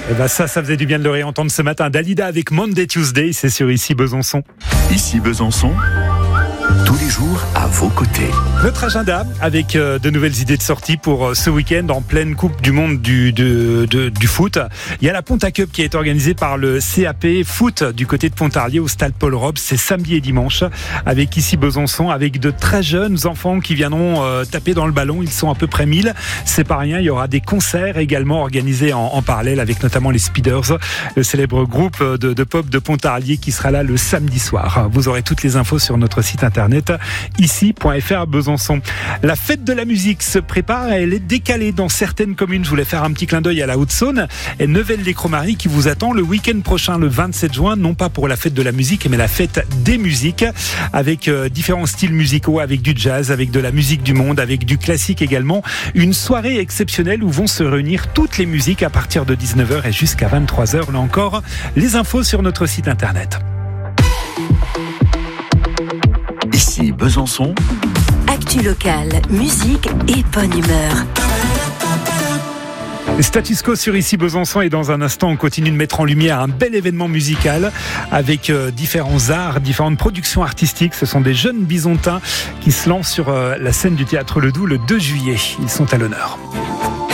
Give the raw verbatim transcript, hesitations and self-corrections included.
Et ben ça, ça faisait du bien de le réentendre ce matin. Dalida avec Monday Tuesday, c'est sur Ici Besançon. Ici Besançon, tous les jours à vos côtés. Notre agenda avec euh, de nouvelles idées de sortie pour euh, ce week-end en pleine Coupe du Monde du, de, de, du foot. Il y a la Ponta Cup qui est organisée par le C A P Foot du côté de Pontarlier au stade Paul Robes. C'est samedi et dimanche avec Ici Besançon, avec de très jeunes enfants qui viendront euh, taper dans le ballon. Ils sont à peu près mille. C'est pas rien. Il y aura des concerts également organisés en, en parallèle avec notamment les Speeders, le célèbre groupe de, de pop de Pontarlier qui sera là le samedi soir. Vous aurez toutes les infos sur notre site internet ici point f r Besançon. La fête de la musique se prépare, elle est décalée dans certaines communes. Je voulais faire un petit clin d'œil à la Haute-Saône et Neuvelle-les-Cromaries qui vous attend le week-end prochain, le vingt-sept juin, non pas pour la fête de la musique, mais la fête des musiques, avec euh, différents styles musicaux, avec du jazz, avec de la musique du monde, avec du classique également. Une soirée exceptionnelle où vont se réunir toutes les musiques à partir de dix-neuf heures et jusqu'à vingt-trois heures. Là encore, les infos sur notre site internet. Ici Besançon. Actu locale, musique et bonne humeur. Status quo sur Ici Besançon et dans un instant on continue de mettre en lumière un bel événement musical avec euh, différents arts, différentes productions artistiques. Ce sont des jeunes bisontins qui se lancent sur euh, la scène du Théâtre Ledoux le deux juillet. Ils sont à l'honneur.